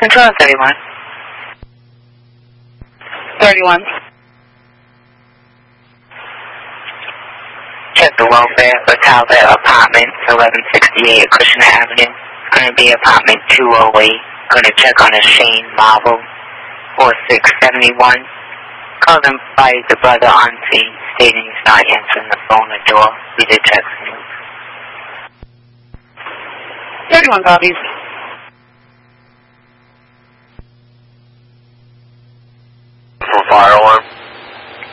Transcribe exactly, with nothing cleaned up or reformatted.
Control thirty-one. thirty-one. Check the welfare for Talbot Apartment, eleven sixty-eight Kushner Avenue. Going to be apartment two oh eight. Going to check on a Shane Marvel, four six seven one. Call them by the brother on scene, stating he's not answering the phone or door. We did check him. thirty-one copies.